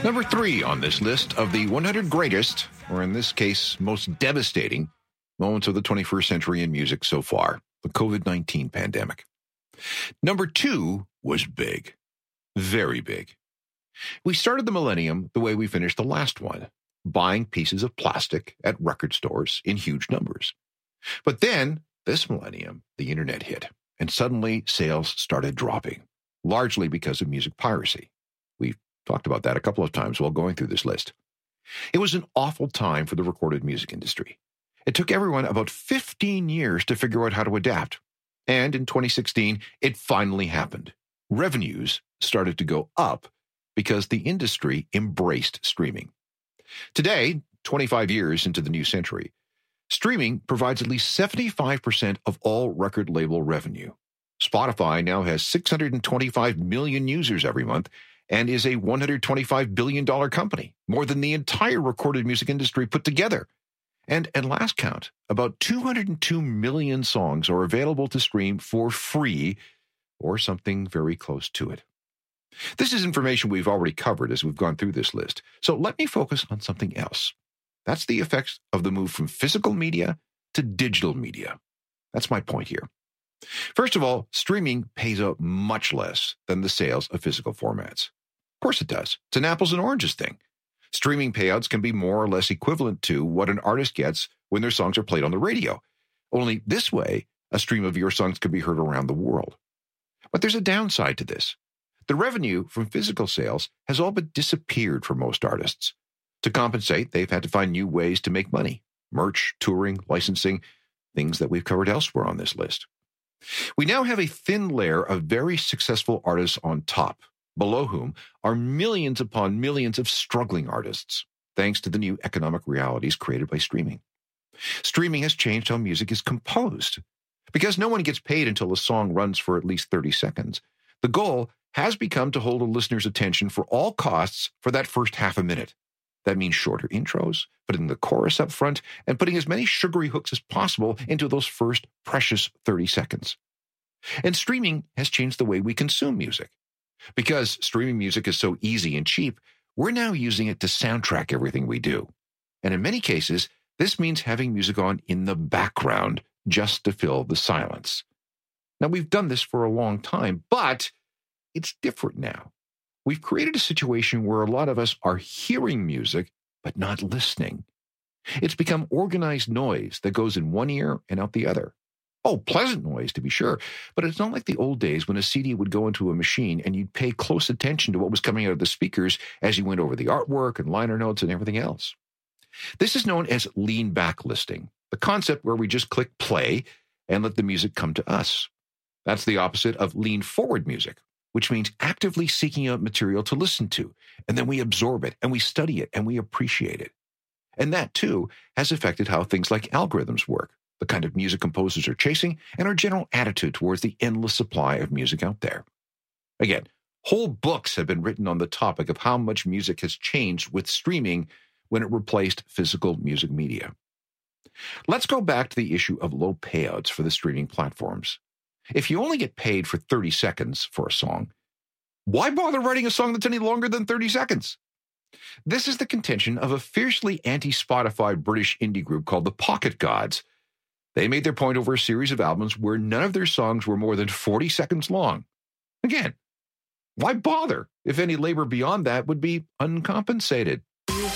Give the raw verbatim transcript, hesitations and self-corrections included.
Number three on this list of the one hundred greatest, or in this case, most devastating moments of the twenty-first century in music so far, the covid nineteen pandemic. Number two was big. Very big. We started the millennium the way we finished the last one, buying pieces of plastic at record stores in huge numbers. But then, this millennium, the internet hit, and suddenly sales started dropping, largely because of music piracy. We've talked about that a couple of times while going through this list. It was an awful time for the recorded music industry. It took everyone about fifteen years to figure out how to adapt. And in twenty sixteen, it finally happened. Revenues started to go up because the industry embraced streaming. Today, twenty-five years into the new century, streaming provides at least seventy-five percent of all record label revenue. Spotify now has six hundred twenty-five million users every month and is a one hundred twenty-five billion dollars company, more than the entire recorded music industry put together. And at last count, about two hundred two million songs are available to stream for free or something very close to it. This is information we've already covered as we've gone through this list, so let me focus on something else. That's the effects of the move from physical media to digital media. That's my point here. First of all, streaming pays out much less than the sales of physical formats. Of course it does. It's an apples and oranges thing. Streaming payouts can be more or less equivalent to what an artist gets when their songs are played on the radio. Only this way, a stream of your songs can be heard around the world. But there's a downside to this. The revenue from physical sales has all but disappeared for most artists. To compensate, they've had to find new ways to make money. Merch, touring, licensing, things that we've covered elsewhere on this list. We now have a thin layer of very successful artists on top, below whom are millions upon millions of struggling artists, thanks to the new economic realities created by streaming. Streaming has changed how music is composed. Because no one gets paid until a song runs for at least thirty seconds, the goal has become to hold a listener's attention for all costs for that first half a minute. That means shorter intros, putting the chorus up front, and putting as many sugary hooks as possible into those first precious thirty seconds. And streaming has changed the way we consume music. Because streaming music is so easy and cheap, we're now using it to soundtrack everything we do. And in many cases, this means having music on in the background just to fill the silence. Now, we've done this for a long time, but it's different now. We've created a situation where a lot of us are hearing music, but not listening. It's become organized noise that goes in one ear and out the other. Oh, pleasant noise, to be sure, but it's not like the old days when a C D would go into a machine and you'd pay close attention to what was coming out of the speakers as you went over the artwork and liner notes and everything else. This is known as lean-back listening, the concept where we just click play and let the music come to us. That's the opposite of lean-forward music, which means actively seeking out material to listen to, and then we absorb it, and we study it, and we appreciate it. And that, too, has affected how things like algorithms work, the kind of music composers are chasing, and our general attitude towards the endless supply of music out there. Again, whole books have been written on the topic of how much music has changed with streaming when it replaced physical music media. Let's go back to the issue of low payouts for the streaming platforms. If you only get paid for thirty seconds for a song, why bother writing a song that's any longer than thirty seconds? This is the contention of a fiercely anti-Spotify British indie group called the Pocket Gods. They made their point over a series of albums where none of their songs were more than forty seconds long. Again, why bother if any labor beyond that would be uncompensated?